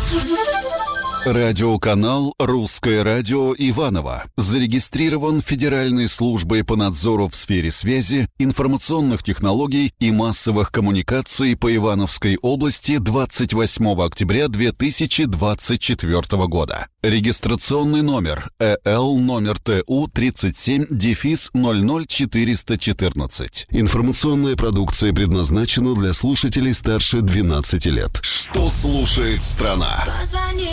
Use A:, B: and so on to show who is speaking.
A: Радиоканал «Русское радио» Иваново зарегистрирован Федеральной службой по надзору в сфере связи, информационных технологий и массовых коммуникаций по Ивановской области 28 октября 2024 года. Регистрационный номер ЭЛ номер ТУ 37-00414. Информационная продукция предназначена для слушателей старше 12 лет. Что слушает страна?